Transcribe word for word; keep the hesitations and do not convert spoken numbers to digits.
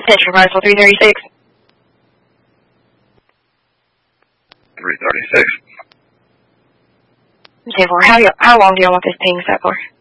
Attention, Roswell three thirty-six. three thirty-six. ten four, how, how long do y'all want this ping set for?